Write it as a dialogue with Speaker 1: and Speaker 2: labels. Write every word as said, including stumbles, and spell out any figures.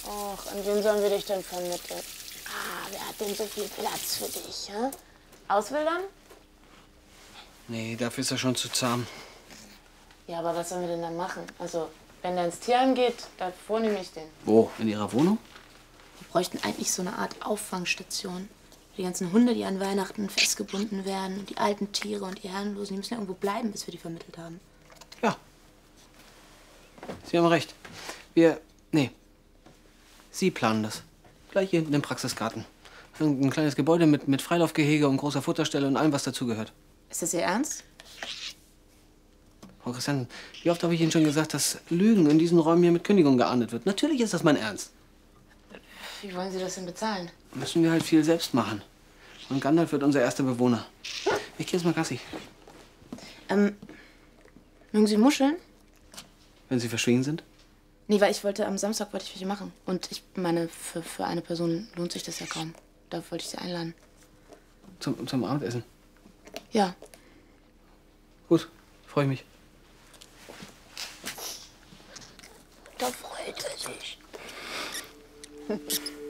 Speaker 1: Och, an wen sollen wir dich denn vermitteln? Ah, wer hat denn so viel Platz für dich, hä? Auswildern?
Speaker 2: Nee, dafür ist er schon zu zahm.
Speaker 1: Ja, aber was sollen wir denn dann machen? Also, wenn der ins Tierheim geht, davor nehme ich den.
Speaker 2: Wo? In Ihrer Wohnung?
Speaker 1: Wir bräuchten eigentlich so eine Art Auffangstation. Die ganzen Hunde, die an Weihnachten festgebunden werden, und die alten Tiere und die Herrenlosen, die müssen ja irgendwo bleiben, bis wir die vermittelt haben.
Speaker 2: Ja. Sie haben recht. Wir... Nee. Sie planen das. Gleich hier hinten im Praxisgarten. Ein kleines Gebäude mit, mit Freilaufgehege und großer Futterstelle und allem, was dazugehört.
Speaker 1: Ist das Ihr Ernst?
Speaker 2: Frau Christian, wie oft habe ich Ihnen schon gesagt, dass Lügen in diesen Räumen hier mit Kündigung geahndet wird? Natürlich ist das mein Ernst.
Speaker 1: Wie wollen Sie das denn bezahlen?
Speaker 2: Müssen wir halt viel selbst machen. Und Gandalf wird unser erster Bewohner. Ich gehe jetzt mal Gassi.
Speaker 1: Ähm, mögen Sie Muscheln?
Speaker 2: Wenn Sie verschwiegen sind?
Speaker 1: Nee, weil ich wollte, am Samstag wollte ich welche machen. Und ich meine, für, für eine Person lohnt sich das ja kaum. Da wollte ich Sie einladen.
Speaker 2: Zum, zum Abendessen?
Speaker 1: Ja.
Speaker 2: Gut, freue ich mich.
Speaker 1: Da freut er sich.